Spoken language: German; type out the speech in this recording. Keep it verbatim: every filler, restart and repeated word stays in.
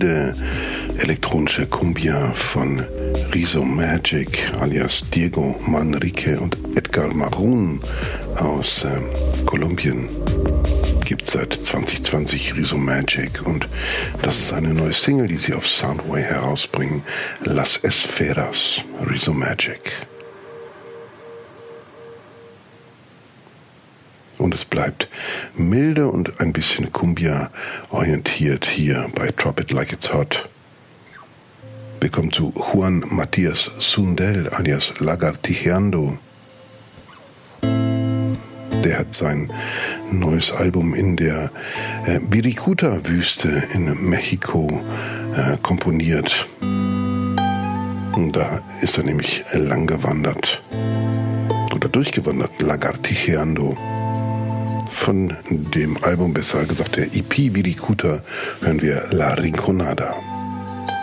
milde elektronische Cumbia von Riso Magic alias Diego Manrique und Edgar Marun aus äh, Kolumbien. Gibt seit zwanzig zwanzig Riso Magic und das ist eine neue Single, die sie auf Soundway herausbringen. Las Esferas, Riso Magic. Und es bleibt milde und ein bisschen Cumbia orientiert hier bei Drop It Like It's Hot. Wir kommen zu Juan Matías Sundel alias Lagartijeando. Der hat sein neues Album in der äh, Wirikuta-Wüste in Mexiko äh, komponiert. Und da ist er nämlich lang gewandert oder durchgewandert, Lagartijeando. Von dem Album, besser gesagt der E P Wirikuta, hören wir La Rinconada.